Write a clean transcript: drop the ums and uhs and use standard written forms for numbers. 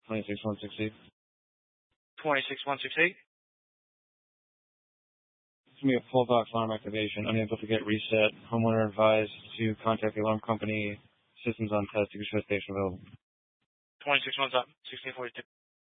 26168. 26168. It's going to be a full box alarm activation, unable to get reset. Homeowner advised to contact the alarm company. Systems on test. You can show station available. 26168.